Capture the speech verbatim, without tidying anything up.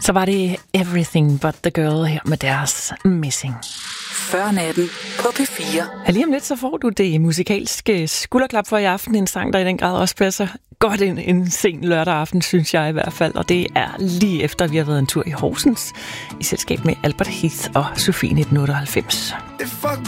Så var det Everything But The Girl her med deres Missing. før natten på P fire. Ja, lige om lidt så får du det musikalske skulderklap for i aften. En sang, der i den grad også passer godt en, en sen lørdag aften, synes jeg i hvert fald. Og det er lige efter, vi har været en tur i Horsens i selskab med Albert Heath og Sofie nitten otteoghalvfems.